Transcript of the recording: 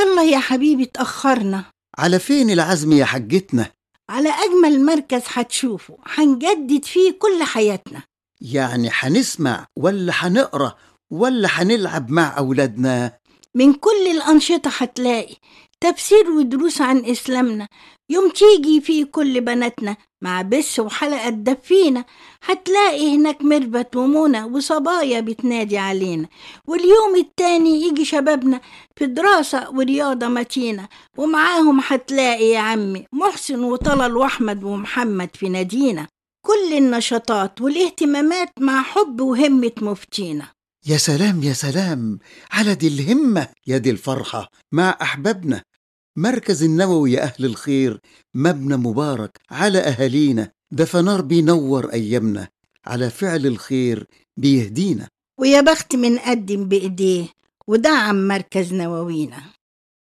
يلا يا حبيبي اتأخرنا. على فين العزم يا حجتنا؟ على أجمل مركز هتشوفه، هنجدد فيه كل حياتنا. يعني هنسمع ولا هنقرأ ولا هنلعب مع أولادنا؟ من كل الأنشطة هتلاقي تفسير ودروس عن إسلامنا. يوم تيجي فيه كل بناتنا مع بس وحلقة تدفينا. هتلاقي هناك مربت ومنى وصبايا بتنادي علينا. واليوم التاني يجي شبابنا في دراسة ورياضة متينة، ومعاهم هتلاقي يا عمي محسن وطلال وأحمد ومحمد في نادينا. كل النشاطات والاهتمامات مع حب وهمة مفتينا. يا سلام يا سلام على دي الهمة، يا دي الفرحة مع أحبابنا. مركز النووي يا أهل الخير مبنى مبارك على أهالينا، ده فنار بينور أيامنا، على فعل الخير بيهدينا. ويا بخت من قدم بإيديه ودعم مركز نووينا.